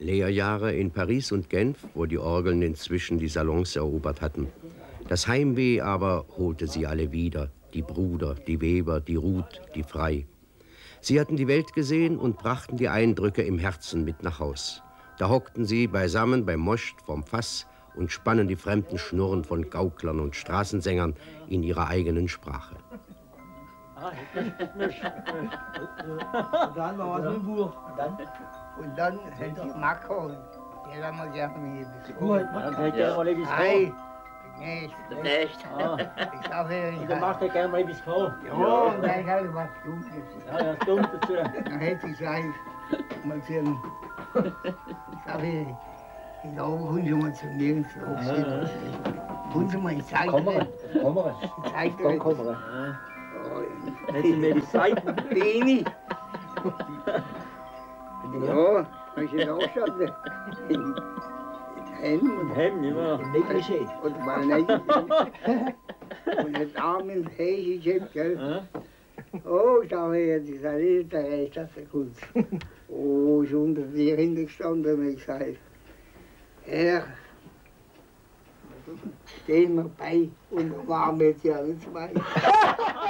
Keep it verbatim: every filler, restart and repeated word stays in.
Lehrjahre in Paris und Genf, wo die Orgeln inzwischen die Salons erobert hatten. Das Heimweh aber holte sie alle wieder, die Bruder, die Weber, die Ruth, die Frei. Sie hatten die Welt gesehen und brachten die Eindrücke im Herzen mit nach Haus. Da hockten sie beisammen beim Moscht vom Fass und spannen die fremden Schnurren von Gauklern und Straßensängern in ihrer eigenen Sprache. Und dann war es ein Buch. Und dann hätte ich Makro. Der hat mal gerne mit mir. Gut, dann hätte ich mal etwas vor. Ei, nicht. Nicht. Ich sage ja, Ich mache gerne mal etwas vor. Ja, und dann habe ich was Dunkles. Ja, ja, dumm dazu. Dann hätte ich gleich mal sehen. Ich sage ja, ich glaube, kommen Sie mal zu mir ins Lob. Kommen Sie mal, ich zeige Komm dir. mal, komm mal. Ich zeige Komm, dir. komm mal. Hätte ich mir die Seiten. Wenig. Ja, ich bin auch schon in Hemm und Hemm, immer. Negligé. Und mal Negligé. Und den armen Häschen, gell? Oh, da wäre die Salite, da ist das gut. Oh, ich unter dir hingestanden und ich gesagt, Herr, stehen wir bei und waren jetzt ja alle zwei.